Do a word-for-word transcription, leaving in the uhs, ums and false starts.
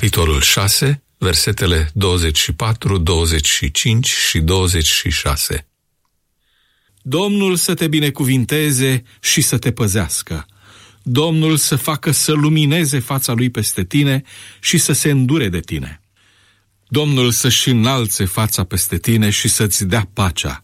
capitolul șase, versetele douăzeci și patru, douăzeci și cinci și douăzeci și șase. Domnul să te binecuvinteze și să te păzească. Domnul să facă să lumineze fața lui peste tine și să se îndure de tine. Domnul să-și înalțe fața peste tine și să-ți dea pacea.